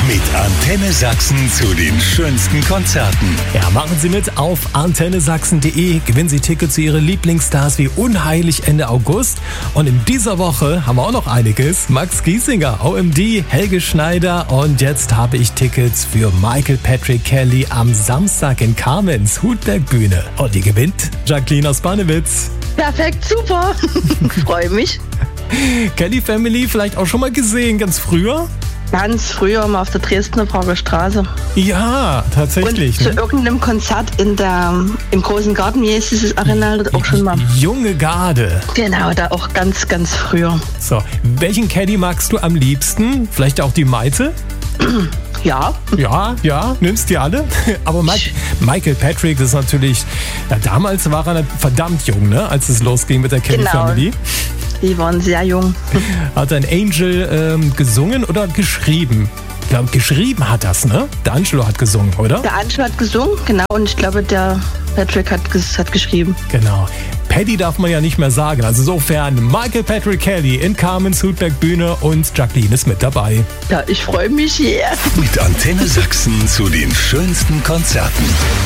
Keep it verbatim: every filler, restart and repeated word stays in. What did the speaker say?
Mit Antenne Sachsen zu den schönsten Konzerten. Ja, machen Sie mit auf antenne sachsen punkt de. Gewinnen Sie Tickets zu Ihren Lieblingsstars wie Unheilig Ende August. Und in dieser Woche haben wir auch noch einiges. Max Giesinger, O M D, Helge Schneider. Und jetzt habe ich Tickets für Michael Patrick Kelly am Samstag in Kamenz, Hutbergbühne. Und die gewinnt Jacqueline aus Bannewitz. Perfekt, super. Freue mich. Kelly Family vielleicht auch schon mal gesehen, ganz früher? Ganz früher mal auf der Dresdner Prager Straße. Ja, tatsächlich. Und zu ne? irgendeinem Konzert in der, im großen Garten, wie ist dieses Arenal, dort auch schon mal. Junge Garde. Genau, da auch ganz, ganz früher. So, welchen Kelly magst du am liebsten? Vielleicht auch die Maite? Ja. Ja, ja, nimmst die alle. Aber Mike, Michael Patrick, das ist natürlich, ja, damals war er verdammt jung, ne, als es losging mit der Kelly Genau. Family. Die waren sehr jung. Hat ein Angel ähm, gesungen oder geschrieben? Ich glaube, geschrieben hat das, ne? Der Angelo hat gesungen, oder? Der Angelo hat gesungen, genau, und ich glaube, der Patrick hat, ges- hat geschrieben. Genau. Paddy darf man ja nicht mehr sagen. Also insofern Michael Patrick Kelly in Kamenz, Hutbergbühne und Jacqueline ist mit dabei. Ja, ich freue mich, yeah. Mit Antenne Sachsen zu den schönsten Konzerten.